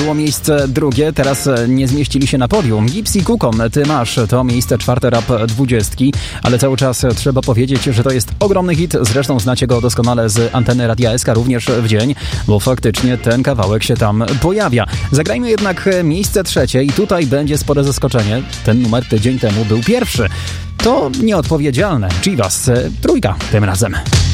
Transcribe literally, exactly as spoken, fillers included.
było miejsce drugie, teraz nie zmieścili się na podium. Gipsy Kukon, Ty masz, to miejsce czwarte rap dwudziestki, ale cały czas trzeba powiedzieć, że to jest ogromny hit, zresztą znacie go doskonale z anteny Radia S K również w dzień, bo faktycznie ten kawałek się tam pojawia. Zagrajmy jednak miejsce trzecie i tutaj będzie spore zaskoczenie. Ten numer tydzień temu był pierwszy. To nieodpowiedzialne. Chivas, trójka tym razem.